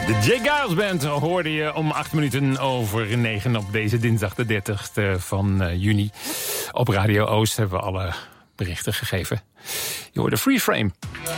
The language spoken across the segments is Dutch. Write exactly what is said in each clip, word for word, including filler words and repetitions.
De J. Giles Band hoorde je om acht minuten over negen op deze dinsdag de dertigste van uh, juni. Op Radio Oost hebben we alle berichten gegeven. Je hoorde Free Frame.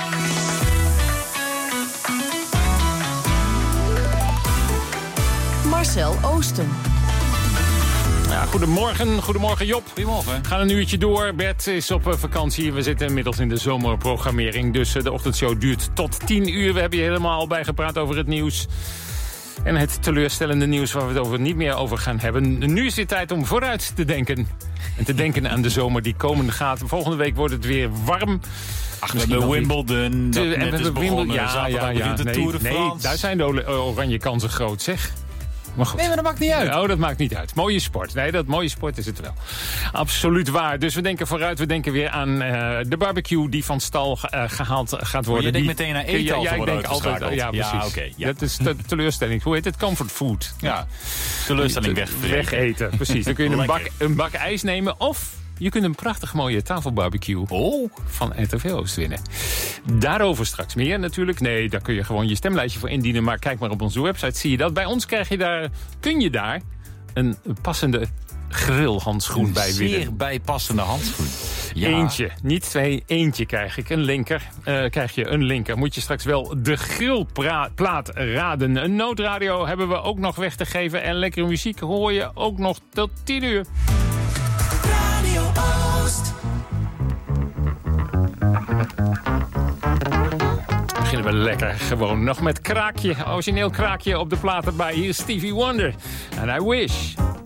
Marcel Oosten. Ja, goedemorgen, goedemorgen Job. Goedemorgen. We gaan een uurtje door. Bert is op vakantie. We zitten inmiddels in de zomerprogrammering. Dus de ochtendshow duurt tot tien uur. We hebben je helemaal bijgepraat over het nieuws. En het teleurstellende nieuws waar we het over niet meer over gaan hebben. Nu is het tijd om vooruit te denken. En te denken aan de zomer die komen gaat. Volgende week wordt het weer warm. Ach, we hebben Wimbledon. Te, en we hebben Wimbledon. Ja, ja, ja. De nee, Tour de nee, daar zijn de oranje kansen groot, zeg. Maar goed. Nee, maar dat maakt niet uit. Oh, dat maakt niet uit. Mooie sport. Nee, dat mooie sport is het wel. Absoluut waar. Dus we denken vooruit. We denken weer aan uh, de barbecue die van stal uh, gehaald gaat worden. Oh, je denkt die, meteen naar eten ja, ja, als ik denk altijd. Ja, precies. Ja, okay, ja. Dat is de teleurstelling. Hoe heet het? Comfort food. Ja, teleurstelling weg, wegeten. Precies. Dan kun je een bak, een bak ijs nemen of... Je kunt een prachtig mooie tafelbarbecue oh. van R T V Oost winnen. Daarover straks meer natuurlijk. Nee, daar kun je gewoon je stemlijstje voor indienen. Maar kijk maar op onze website, zie je dat. Bij ons krijg je daar, kun je daar een passende grillhandschoen bij winnen. Zeer bijpassende handschoen. Ja. Eentje, niet twee, eentje krijg ik. Een linker, uh, krijg je een linker. Moet je straks wel de grillplaat raden. Een noodradio hebben we ook nog weg te geven. En lekkere muziek hoor je ook nog tot tien uur. Beginnen we lekker gewoon nog met kraakje. Origineel kraakje op de plaat erbij. Hier is Stevie Wonder. And I Wish.